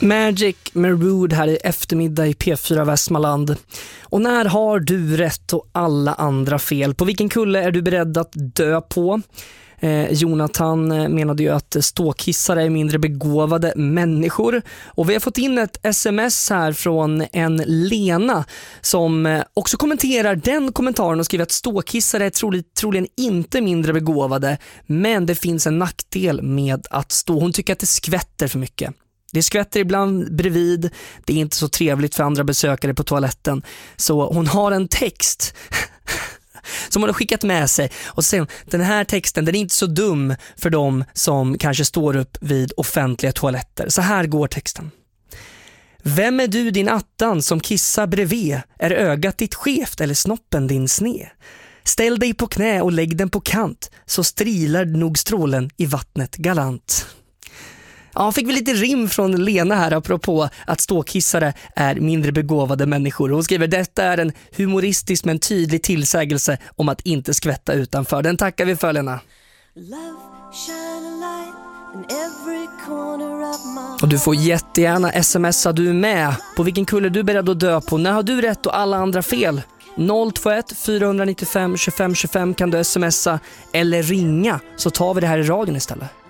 Magic med Rude här i eftermiddag i P4 Västmanland. Och när har du rätt och alla andra fel? På vilken kulle är du beredd att dö på? Jonathan menade ju att ståkissare är mindre begåvade människor. Och vi har fått in ett sms här från en Lena som också kommenterar den kommentaren och skriver att ståkissare är troligen inte mindre begåvade, men det finns en nackdel med att stå. Hon tycker att det skvätter för mycket. Det skvätter ibland bredvid. Det är inte så trevligt för andra besökare på toaletten. Så hon har en text som hon har skickat med sig. Och sen, den här texten, den är inte så dum för dem som kanske står upp vid offentliga toaletter. Så här går texten. Vem är du din attan som kissar bredvid? Är ögat ditt skevt eller snoppen din sne? Ställ dig på knä och lägg den på kant, så strilar nog strålen i vattnet galant. Ja, fick vi lite rim från Lena här apropå att ståkissare är mindre begåvade människor. Hon skriver, detta är en humoristisk men tydlig tillsägelse om att inte skvätta utanför. Den tackar vi för, Lena. Och du får jättegärna smsa du är med. På vilken kulle du är beredd att dö på? När har du rätt och alla andra fel? 021 495 25 25 kan du smsa eller ringa, så tar vi det här i radion istället.